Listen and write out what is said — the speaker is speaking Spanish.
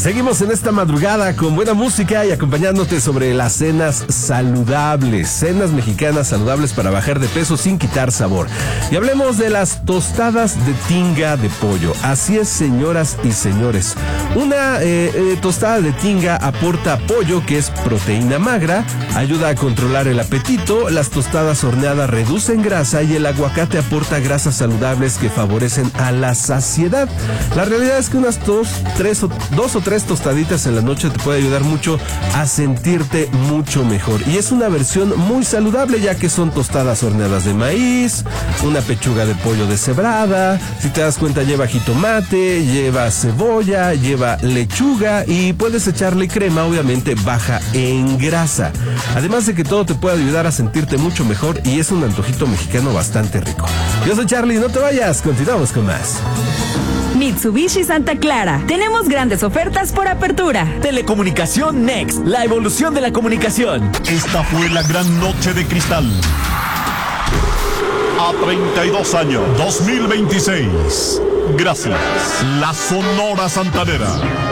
Seguimos en esta madrugada con buena música y acompañándote sobre las cenas saludables, cenas mexicanas saludables para bajar de peso sin quitar sabor. Y hablemos de las tostadas de tinga de pollo. Así es, señoras y señores. Una tostada de tinga aporta pollo, que es proteína magra, ayuda a controlar el apetito, las tostadas horneadas reducen grasa y el aguacate aporta grasas saludables que favorecen a la saciedad. La realidad es que unas dos o tres tostaditas en la noche te puede ayudar mucho a sentirte mucho mejor. Y es una versión muy saludable, ya que son tostadas horneadas de maíz, una pechuga de pollo deshebrada, si te das cuenta lleva jitomate, lleva cebolla, lleva lechuga y puedes echarle crema, obviamente baja en grasa. Además de que todo te puede ayudar a sentirte mucho mejor y es un antojito mexicano bastante rico. Yo soy Charlie, no te vayas, continuamos con más. Mitsubishi Santa Clara. Tenemos grandes ofertas por apertura. Telecomunicación Next, la evolución de la comunicación. Esta fue la gran noche de cristal. A 32 años, 2026. Gracias. La Sonora Santanera.